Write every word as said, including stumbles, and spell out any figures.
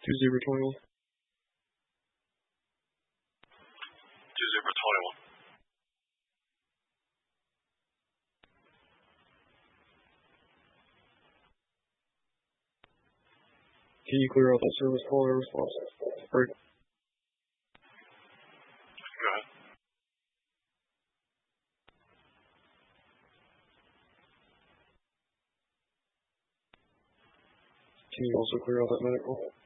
two zero twenty-one. two zero twenty-one. Can you clear out that service call or response? Break. Go ahead. Can you also clear out that medical?